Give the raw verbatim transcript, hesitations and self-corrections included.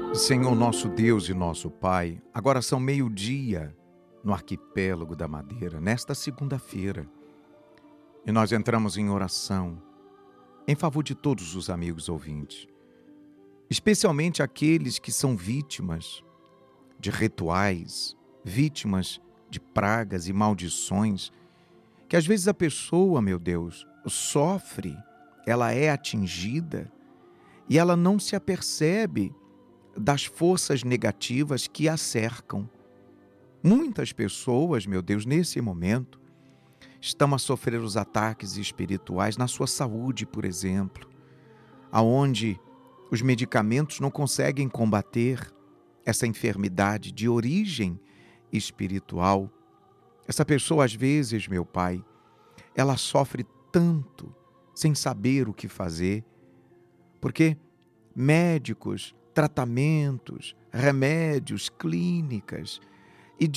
Senhor nosso Deus e nosso Pai, agora são meio-dia no arquipélago da Madeira, nesta segunda-feira, e nós entramos em oração em favor de todos os amigos ouvintes, especialmente aqueles que são vítimas de rituais, vítimas de pragas e maldições, que às vezes a pessoa, meu Deus, sofre, ela é atingida e ela não se apercebe das forças negativas que a cercam. Muitas pessoas, meu Deus, nesse momento, estão a sofrer os ataques espirituais na sua saúde, por exemplo, aonde os medicamentos não conseguem combater essa enfermidade de origem espiritual. Essa pessoa, às vezes, meu Pai, ela sofre tanto sem saber o que fazer, porque médicos, tratamentos, remédios, clínicas,